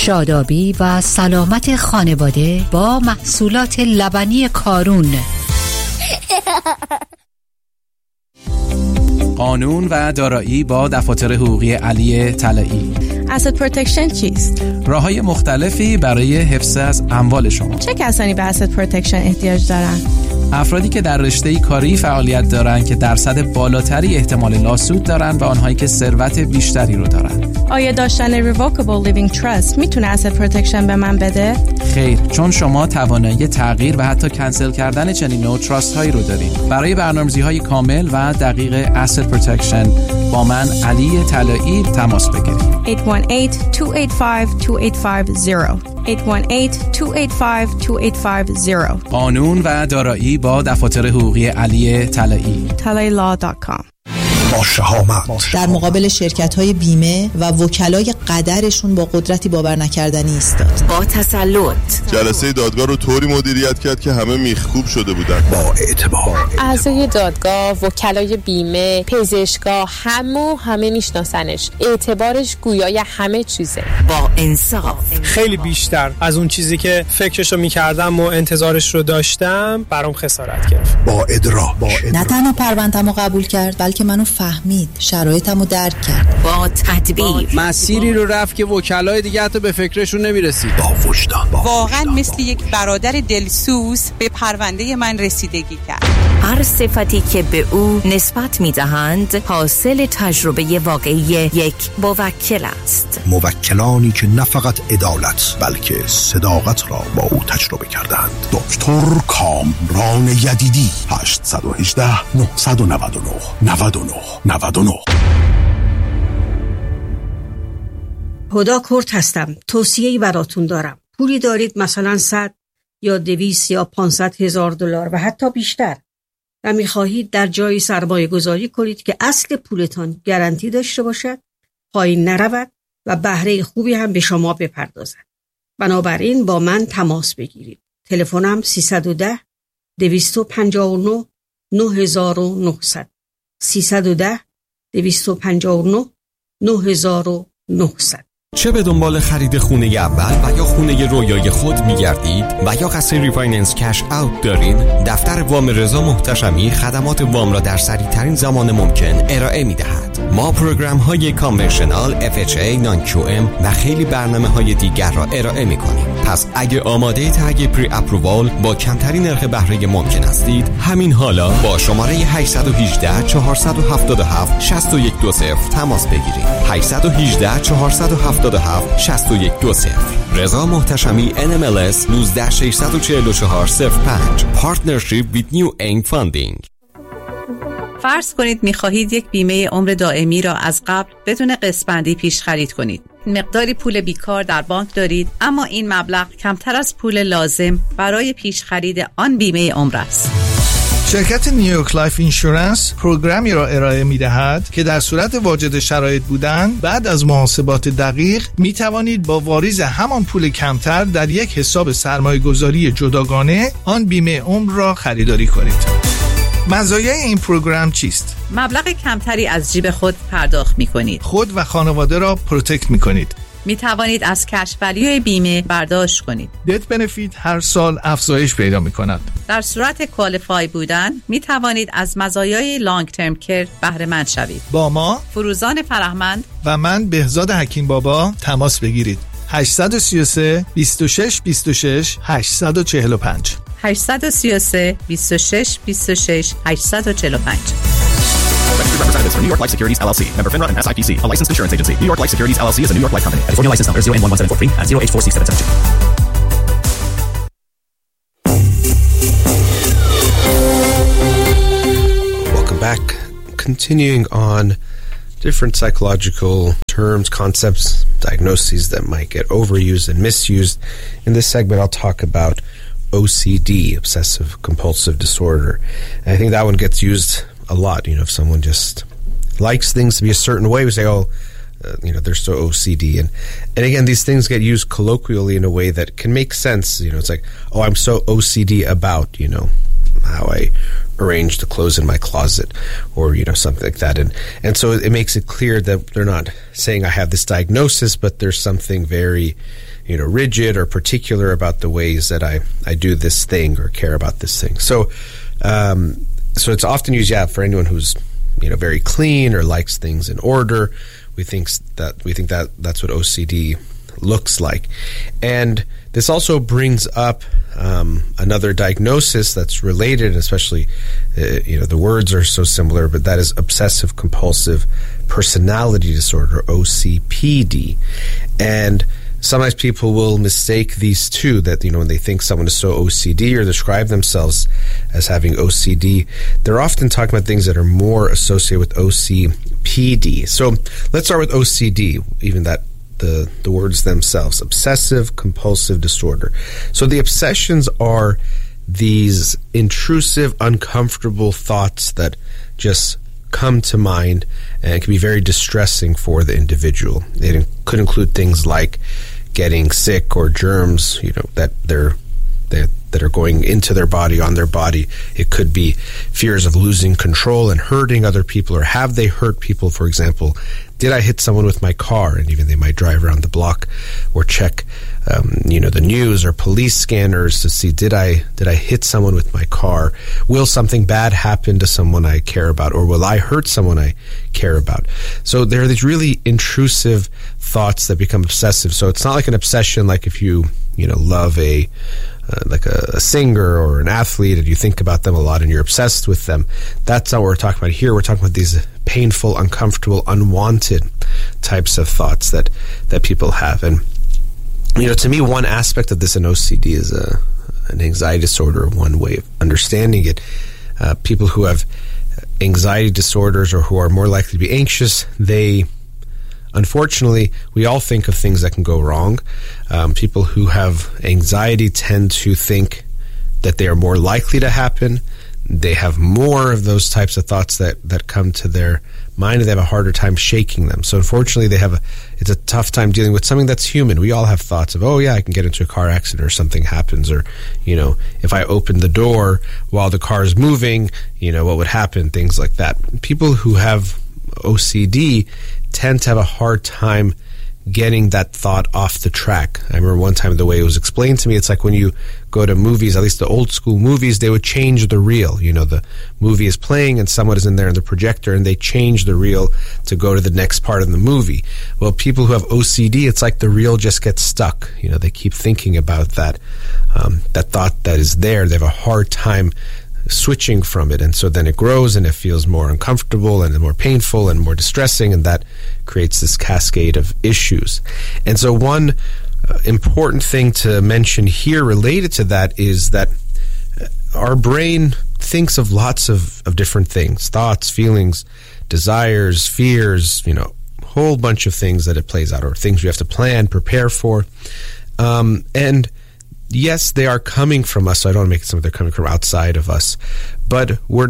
شادابی و سلامت خانواده با محصولات لبنی کارون. قانون و دارایی با دفاتر حقوقی علی طلایی. asset protection چیست؟ راه‌های مختلفی برای حفظ از اموال شما. چه کسانی به asset protection احتیاج دارند؟ افرادی که در رشته کاری فعالیت دارند که درصد بالاتری احتمال لاسود دارند و آنهایی که ثروت بیشتری رو دارند. آیا داشتن revocable living trust میتونه asset protection به من بده؟ خیر، چون شما توانایی تغییر و حتی کنسل کردن چنین نوع تراست هایی رو دارید. برای برنامه‌ریزی‌های کامل و دقیق asset protection با من علی طلایی تماس بگیرید. 818-285-2850 818-285-2850 قانون و دارایی با دفاتر حقوقی علی طلایی. talailaw.com. با شهامت در مقابل شرکت‌های بیمه و وکلای قدرشون با قدرتی باور نکردنی ایستاد. با تسلط جلسه دادگاه رو طوری مدیریت کرد که همه میخکوب شده بودن. با اعتبار اعضای دادگاه، وکلای بیمه، پزشکا همه میشناسنش. اعتبارش گویای همه چیزه. با انصاف، خیلی بیشتر از اون چیزی که فکرشو میکردم و انتظارش رو داشتم برام خسارت گرفت. با ادراک نه تنها پرونده‌مو قبول کرد بلکه منو فهمید، شرایطمو درک کرد. با تدبیر، مسیری رو رفت که وکلای دیگه حتی به فکرشون نمیرسید. با وجدان، واقعا مثل یک برادر دلسوز به پرونده من رسیدگی کرد. هر صفتی که به او نسبت میدهند حاصل تجربه واقعی یک موکل است. موکلانی که نه فقط عدالت بلکه صداقت را با او تجربه کردند. دکتر کامران یدیدی. 818 999 99. هدا کرد هستم. توصیه‌ای براتون دارم. پولی دارید مثلا 100 یا 200 یا 500 هزار دلار و حتی بیشتر و میخواهید در جایی سرمایه گذاری کنید که اصل پولتان گارانتی داشته باشد، پایین نرود و بهره خوبی هم به شما بپردازد. بنابراین با من تماس بگیرید. تلفنم 310 259 9900 310 259 9900. چه به دنبال خرید خونه اول و یا خونه رویای خود می‌گردید و یا قصد ریفایننس کش اوت دارین، دفتر وام رضا محتشمی خدمات وام را در سریع‌ترین زمان ممکن ارائه می‌دهد. ما پروگرام‌های کانونشنال، FHA، نان QM و خیلی برنامه‌های دیگر را ارائه می‌کنیم. پس اگه آماده تگ پری اپرووال با کمترین نرخ بهره ممکن هستید، همین حالا با شماره 818 477 6120 تماس بگیرید. 818 477 6120. رضا محتشمی NMLS 1964405. Partnership with New Aim Funding. فرض کنید می‌خواهید یک بیمه عمر دائمی را از قبل بدون قسط‌بندی پیش خرید کنید. مقداری پول بیکار در بانک دارید، اما این مبلغ کمتر از پول لازم برای پیش خرید آن بیمه عمر است. شرکت نیویورک لایف اینشورنس پروگرامی را ارائه می‌دهد که در صورت واجد شرایط بودن بعد از محاسبات دقیق می توانید با واریز همان پول کمتر در یک حساب سرمایه‌گذاری جداگانه آن بیمه عمر را خریداری کنید. مزایای این پروگرام چیست؟ مبلغ کمتری از جیب خود پرداخت می‌کنید. خود و خانواده را پروتکت می‌کنید. می توانید از کش ولیوی بیمه برداشت کنید. دت بنفیت هر سال افزایش پیدا می کند. در صورت کوالیفای بودن می توانید از مزایای لانگ ترم کیر بهره مند شوید. با ما فروزان فرهمند و من بهزاد حکیم بابا تماس بگیرید. 833 26 26 845 833 26 26 845. Registered representatives for New York Life Securities LLC. Member FINRA and SIPC. A licensed insurance agency. New York Life Securities LLC is a New York Life company. California license number 0N1743 and 0H46772. Welcome back. Continuing on different psychological terms, concepts, diagnoses that might get overused and misused. In this segment, I'll talk about OCD, obsessive compulsive disorder. And I think that one gets used a lot. You know, if someone just likes things to be a certain way, we say, oh, they're so OCD. And again, these things get used colloquially in a way that can make sense. You know, it's like, oh, I'm so OCD about, how I arrange the clothes in my closet, or something like that. And so it makes it clear that they're not saying I have this diagnosis, but there's something very rigid or particular about the ways that I do this thing or care about this thing. So it's often used for anyone who's very clean or likes things in order. We think that that's what OCD looks like. And this also brings up another diagnosis that's related, especially the words are so similar, but that is obsessive compulsive personality disorder, OCPD. And sometimes people will mistake these two, that when they think someone is so OCD or describe themselves as having OCD, they're often talking about things that are more associated with OCPD. So let's start with OCD, even that the words themselves, obsessive compulsive disorder. So the obsessions are these intrusive, uncomfortable thoughts that just come to mind and can be very distressing for the individual. It could include things like getting sick or germs, that are going into their body, on their body. It could be fears of losing control and hurting other people, or have they hurt people? For example, did I hit someone with my car? And even they might drive around the block or check, the news or police scanners to see, did I hit someone with my car? Will something bad happen to someone I care about, or will I hurt someone I care about? So there are these really intrusive thoughts that become obsessive. So it's not like an obsession, like if you love a singer or an athlete and you think about them a lot and you're obsessed with them. That's not what we're talking about here. We're talking about these painful, uncomfortable, unwanted types of thoughts that people have. And to me, one aspect of this in OCD is an anxiety disorder. One way of understanding it, people who have anxiety disorders or who are more likely to be anxious, unfortunately, we all think of things that can go wrong. People who have anxiety tend to think that they are more likely to happen. They have more of those types of thoughts that come to their mind, and they have a harder time shaking them. So unfortunately, it's a tough time dealing with something that's human. We all have thoughts of, oh yeah, I can get into a car accident or something happens, or, if I open the door while the car is moving, what would happen, things like that. People who have OCD tend to have a hard time getting that thought off the track. I remember one time the way it was explained to me, it's like when you go to movies, at least the old school movies, they would change the reel. The movie is playing and someone is in there in the projector and they change the reel to go to the next part of the movie. Well, people who have OCD, it's like the reel just gets stuck. They keep thinking about that thought that is there. They have a hard time switching from it, and so then it grows and it feels more uncomfortable and more painful and more distressing, and that creates this cascade of issues. And so one important thing to mention here related to that is that our brain thinks of lots of different things, thoughts, feelings, desires, fears, whole bunch of things that it plays out, or things we have to plan, prepare for, and yes, they are coming from us, so I don't want to make it something they're coming from outside of us, but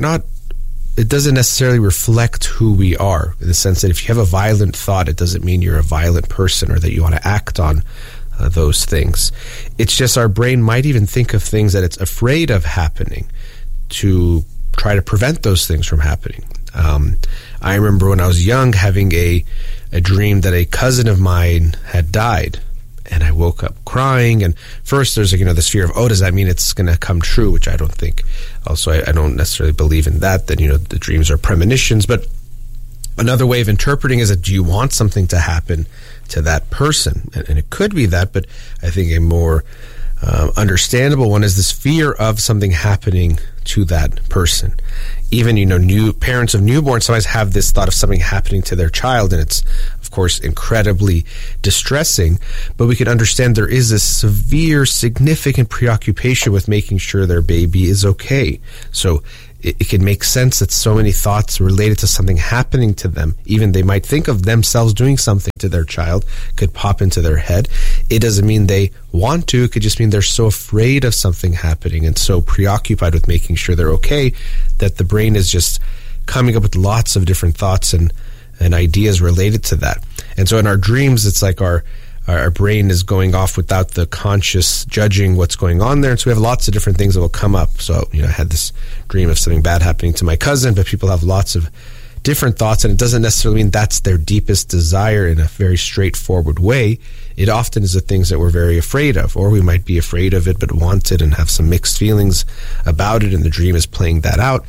it doesn't necessarily reflect who we are, in the sense that if you have a violent thought, it doesn't mean you're a violent person or that you want to act on those things. It's just our brain might even think of things that it's afraid of happening to try to prevent those things from happening. I remember when I was young having a dream that a cousin of mine had died. And I woke up crying, and first there's this fear of, does that mean it's going to come true, which I don't think. Also, I don't necessarily believe in that the dreams are premonitions. But another way of interpreting is that, do you want something to happen to that person? And it could be that, but I think a more understandable one is this fear of something happening to that person. Even, new parents of newborns sometimes have this thought of something happening to their child, and it's, of course, incredibly distressing, but we can understand there is a severe, significant preoccupation with making sure their baby is okay. So it can make sense that so many thoughts related to something happening to them, even they might think of themselves doing something to their child, could pop into their head. It doesn't mean they want to. It could just mean they're so afraid of something happening and so preoccupied with making sure they're okay that the brain is just coming up with lots of different thoughts and ideas related to that. And so in our dreams, it's like our our brain is going off without the conscious judging what's going on there. And so we have lots of different things that will come up. So, I had this dream of something bad happening to my cousin, but people have lots of different thoughts, and it doesn't necessarily mean that's their deepest desire in a very straightforward way. It often is the things that we're very afraid of, or we might be afraid of it but want it and have some mixed feelings about it, and the dream is playing that out.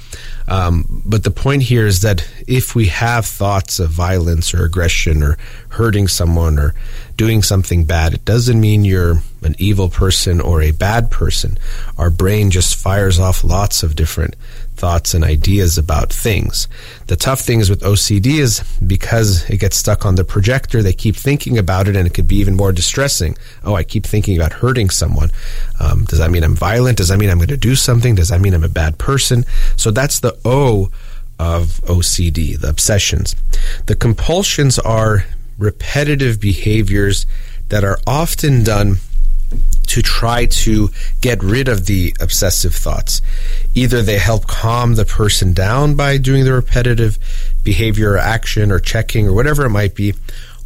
But the point here is that if we have thoughts of violence or aggression or hurting someone or doing something bad, it doesn't mean you're an evil person or a bad person. Our brain just fires off lots of different thoughts and ideas about things. The tough thing is with OCD is because it gets stuck on the projector, they keep thinking about it, and it could be even more distressing. Oh, I keep thinking about hurting someone. Does that mean I'm violent? Does that mean I'm going to do something? Does that mean I'm a bad person? So that's the O of OCD, the obsessions. The compulsions are repetitive behaviors that are often done to try to get rid of the obsessive thoughts. Either they help calm the person down by doing the repetitive behavior or action or checking or whatever it might be,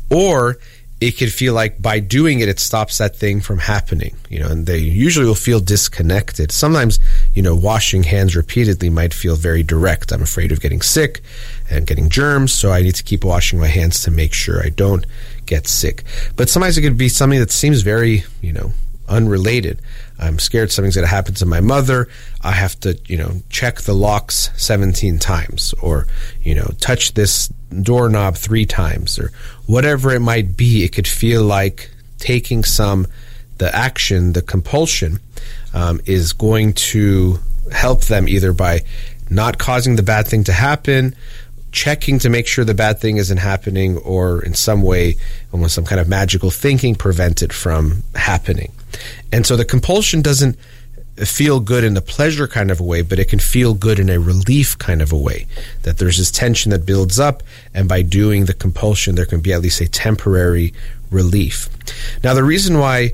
or it could feel like by doing it, it stops that thing from happening, and they usually will feel disconnected. Sometimes, washing hands repeatedly might feel very direct. I'm afraid of getting sick and getting germs, so I need to keep washing my hands to make sure I don't get sick. But sometimes it could be something that seems very, unrelated. I'm scared something's going to happen to my mother. I have to, check the locks 17 times, or, touch this doorknob 3 times, or whatever it might be. It could feel like taking the action, the compulsion, is going to help them either by not causing the bad thing to happen, checking to make sure the bad thing isn't happening, or in some way, almost some kind of magical thinking, prevent it from happening. And so the compulsion doesn't feel good in the pleasure kind of a way, but it can feel good in a relief kind of a way, that there's this tension that builds up, and by doing the compulsion, there can be at least a temporary relief. Now, the reason why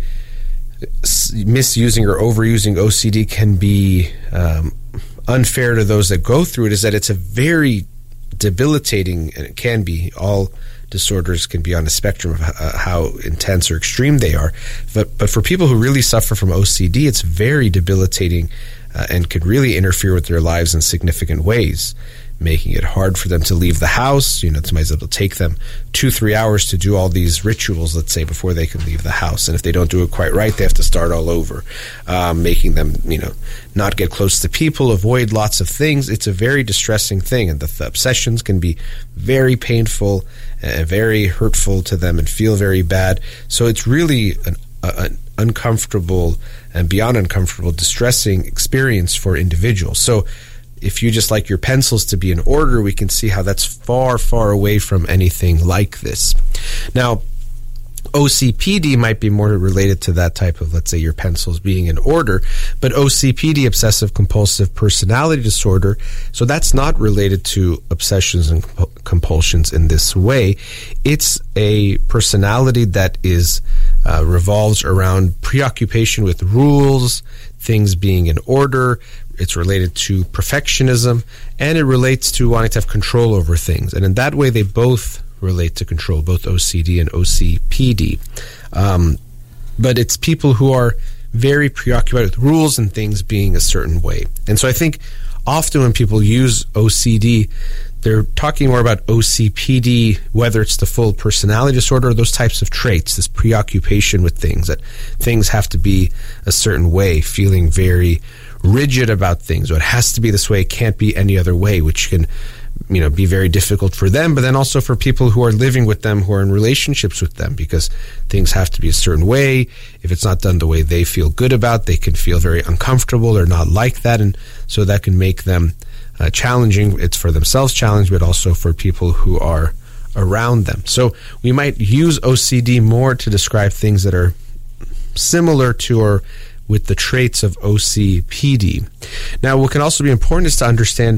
misusing or overusing OCD can be unfair to those that go through it is that it's a very debilitating, and it can be, all disorders can be on a spectrum of how intense or extreme they are, but for people who really suffer from OCD, it's very debilitating and could really interfere with their lives in significant ways, making it hard for them to leave the house. Sometimes it'll take them 2-3 hours to do all these rituals, let's say, before they can leave the house. And if they don't do it quite right, they have to start all over, making them, not get close to people, avoid lots of things. It's a very distressing thing, and the obsessions can be very painful and very hurtful to them and feel very bad. So it's really an uncomfortable and beyond uncomfortable, distressing experience for individuals. So if you just like your pencils to be in order, we can see how that's far, far away from anything like this. Now, OCPD might be more related to that type of, let's say, your pencils being in order, but OCPD, obsessive compulsive personality disorder, so that's not related to obsessions and compulsions in this way. It's a personality that is revolves around preoccupation with rules, things being in order. It's related to perfectionism, and it relates to wanting to have control over things. And in that way, they both relate to control, both OCD and OCPD. But it's people who are very preoccupied with rules and things being a certain way. And so I think often when people use OCD, they're talking more about OCPD, whether it's the full personality disorder or those types of traits, this preoccupation with things, that things have to be a certain way, feeling very rigid about things. So it has to be this way, it can't be any other way, which can be very difficult for them, but then also for people who are living with them, who are in relationships with them, because things have to be a certain way. If it's not done the way they feel good about, they can feel very uncomfortable or not like that, and so that can make them challenging. It's for themselves challenging, but also for people who are around them. So we might use OCD more to describe things that are similar to or with the traits of OCPD. Now, what can also be important is to understand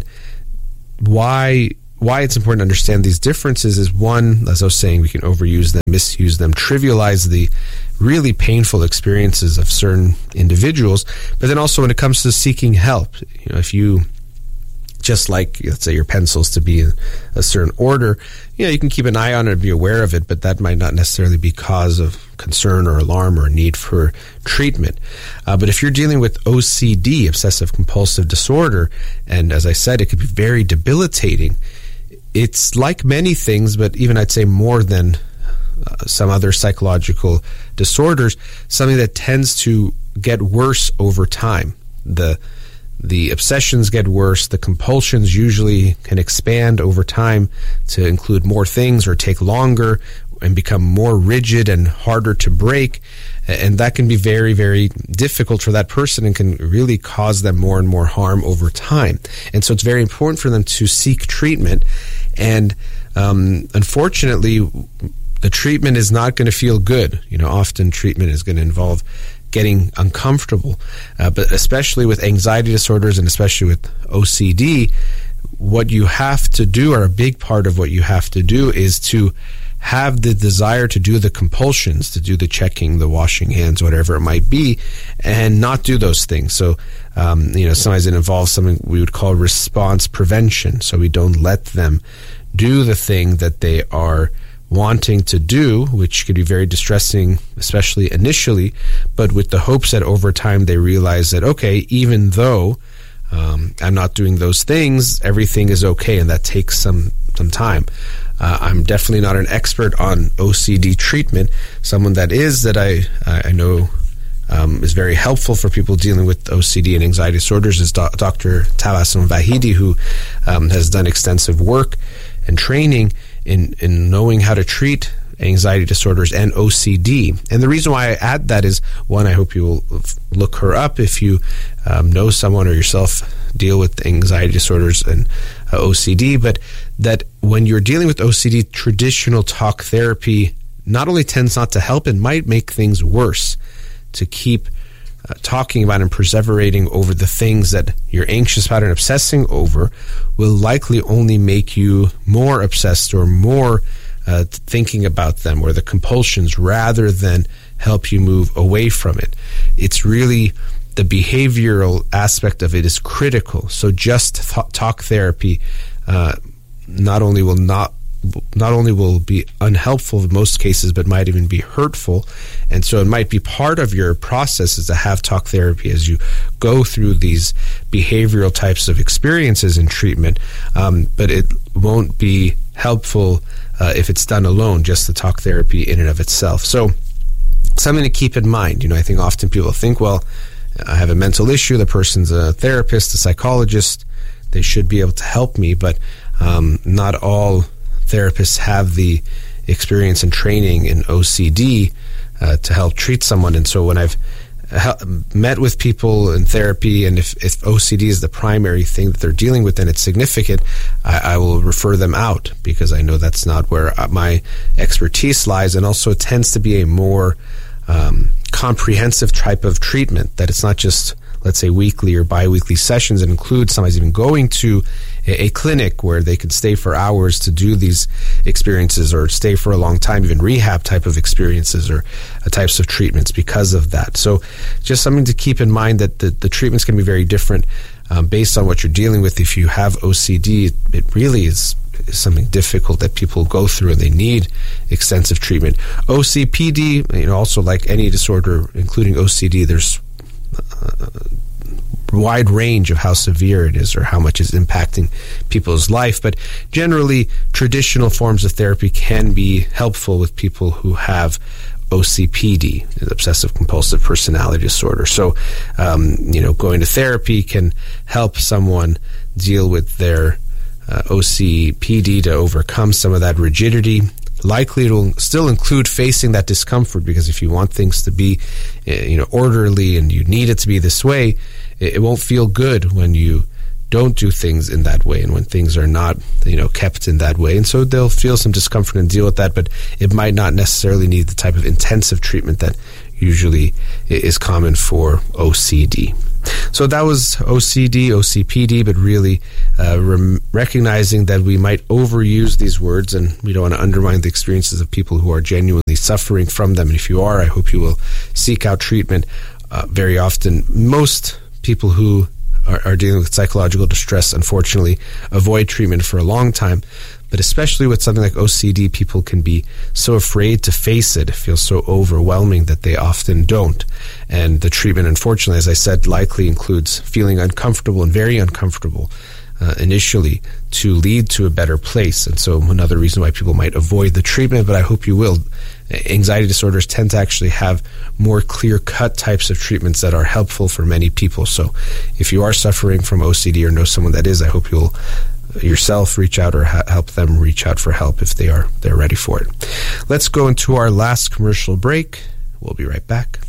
why it's important to understand these differences is, one, as I was saying, we can overuse them, misuse them, trivialize the really painful experiences of certain individuals. But then also when it comes to seeking help, if you just like, let's say, your pencils to be in a certain order, you can keep an eye on it and be aware of it, but that might not necessarily be cause of concern or alarm or need for treatment. But if you're dealing with OCD, obsessive compulsive disorder, and as I said, it could be very debilitating, it's like many things, but even I'd say more than some other psychological disorders, something that tends to get worse over time. The obsessions get worse. The compulsions usually can expand over time to include more things or take longer and become more rigid and harder to break. And that can be very, very difficult for that person and can really cause them more and more harm over time. And so it's very important for them to seek treatment. And unfortunately, the treatment is not going to feel good. Often treatment is going to involve getting uncomfortable, but especially with anxiety disorders and especially with OCD, what you have to do, or a big part of what you have to do, is to have the desire to do the compulsions, to do the checking, the washing hands, whatever it might be, and not do those things. So, sometimes it involves something we would call response prevention. So we don't let them do the thing that they are wanting to do, which could be very distressing, especially initially, but with the hopes that over time they realize that, okay, even though I'm not doing those things, everything is okay, and that takes some time. I'm definitely not an expert on OCD treatment. Someone that I know is very helpful for people dealing with OCD and anxiety disorders is Dr. Tabassum Vahidi, who has done extensive work and training in knowing how to treat anxiety disorders and OCD. And the reason why I add that is, one, I hope you will look her up if you know someone or yourself deal with anxiety disorders and OCD, but that when you're dealing with OCD, traditional talk therapy not only tends not to help, it might make things worse. To keep talking about and perseverating over the things that you're anxious about and obsessing over will likely only make you more obsessed or more thinking about them, or the compulsions, rather than help you move away from it. It's really the behavioral aspect of it is critical. So just talk therapy not only will be unhelpful in most cases, but might even be hurtful. And so it might be part of your process is to have talk therapy as you go through these behavioral types of experiences in treatment, but it won't be helpful if it's done alone, just the talk therapy in and of itself. So something to keep in mind. I think often people think, well, I have a mental issue, the person's a therapist, a psychologist, they should be able to help me, but not all therapists have the experience and training in OCD to help treat someone. And so when I've met with people in therapy, and if OCD is the primary thing that they're dealing with and it's significant, I will refer them out, because I know that's not where my expertise lies. And also it tends to be a more comprehensive type of treatment, that it's not just, let's say, weekly or bi-weekly sessions. It includes sometimes even going to a clinic where they could stay for hours to do these experiences, or stay for a long time, even rehab type of experiences or types of treatments because of that. So just something to keep in mind, that the treatments can be very different based on what you're dealing with. If you have OCD, it really is something difficult that people go through, and they need extensive treatment. OCPD, also like any disorder, including OCD, there's wide range of how severe it is or how much is impacting people's life, but generally traditional forms of therapy can be helpful with people who have OCPD, obsessive compulsive personality disorder. So going to therapy can help someone deal with their OCPD to overcome some of that rigidity. Likely it will still include facing that discomfort, because if you want things to be orderly and you need it to be this way, it won't feel good when you don't do things in that way and when things are not kept in that way. And so they'll feel some discomfort and deal with that, but it might not necessarily need the type of intensive treatment that usually is common for OCD. So that was OCD, OCPD, but really recognizing that we might overuse these words, and we don't want to undermine the experiences of people who are genuinely suffering from them. And if you are, I hope you will seek out treatment. Very often, most people who are dealing with psychological distress, unfortunately, avoid treatment for a long time. But especially with something like OCD, people can be so afraid to face it. It feels so overwhelming that they often don't. And the treatment, unfortunately, as I said, likely includes feeling uncomfortable and very uncomfortable initially to lead to a better place. And so another reason why people might avoid the treatment, but I hope you will. Anxiety disorders tend to actually have more clear-cut types of treatments that are helpful for many people. So if you are suffering from OCD or know someone that is, I hope you'll yourself reach out or help them reach out for help if they're ready for it. Let's go into our last commercial break. We'll be right back.